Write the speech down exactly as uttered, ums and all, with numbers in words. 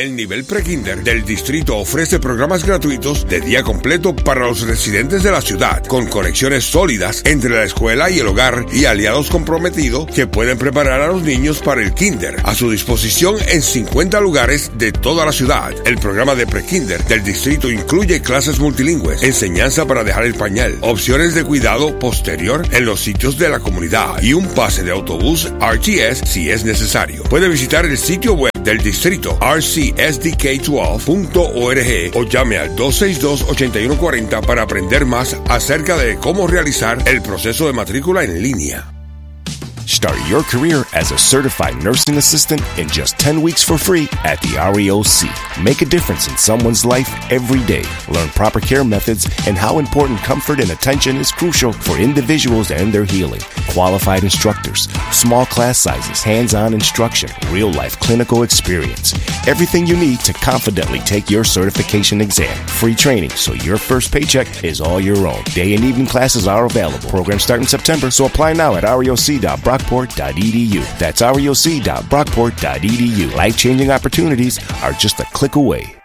El nivel prekinder del distrito ofrece programas gratuitos de día completo para los residentes de la ciudad, con conexiones sólidas entre la escuela y el hogar y aliados comprometidos que pueden preparar a los niños para el kinder, a su disposición en cincuenta lugares de toda la ciudad. El programa de prekinder del distrito incluye clases multilingües, enseñanza para dejar el pañal, opciones de cuidado posterior en los sitios de la comunidad y un pase de autobús R T S si es necesario. Puede visitar el sitio web del distrito r c s d k doce punto org o llame al dos seis dos, ocho uno cuatro cero para aprender más acerca de cómo realizar el proceso de matrícula en línea. Start your career as a certified nursing assistant in just ten weeks for free at the R E O C. Make a difference in someone's life every day. Learn proper care methods and how important comfort and attention is crucial for individuals and their healing. Qualified instructors, small class sizes, hands-on instruction, real-life clinical experience. Everything you need to confidently take your certification exam. Free training, so your first paycheck is all your own. Day and evening classes are available. Programs start in September, so apply now at r e o c dot brockport dot e d u. That's r e o c dot brockport dot e d u. Life-changing opportunities are just a click away.